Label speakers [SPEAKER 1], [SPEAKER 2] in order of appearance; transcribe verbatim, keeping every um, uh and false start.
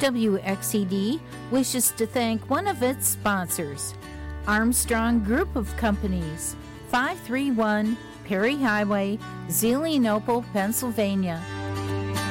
[SPEAKER 1] W X E D wishes to thank one of its sponsors, Armstrong Group of Companies, five three one Perry Highway, Zelienople, Pennsylvania.